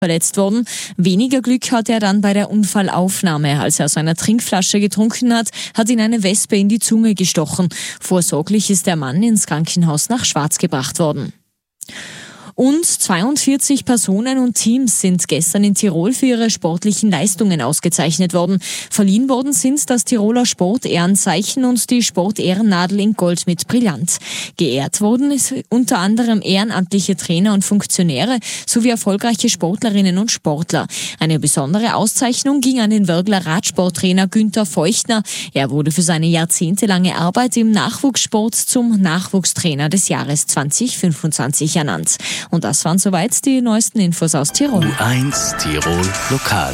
verletzt worden. Weniger Glück hatte er dann bei der Unfallaufnahme. Als er aus einer Trinkflasche getrunken hat, hat ihn eine Wespe in die Zunge gestochen. Vorsorglich ist der Mann ins Krankenhaus nach Schwarz gebracht worden. Und 42 Personen und Teams sind gestern in Tirol für ihre sportlichen Leistungen ausgezeichnet worden. Verliehen worden sind das Tiroler Sportehrenzeichen und die Sportehrennadel in Gold mit Brillant. Geehrt wurden ist unter anderem ehrenamtliche Trainer und Funktionäre sowie erfolgreiche Sportlerinnen und Sportler. Eine besondere Auszeichnung ging an den Wörgler Radsporttrainer Günther Feuchtner. Er wurde für seine jahrzehntelange Arbeit im Nachwuchssport zum Nachwuchstrainer des Jahres 2025 ernannt. Und das waren soweit die neuesten Infos aus Tirol. U1 Tirol Lokal.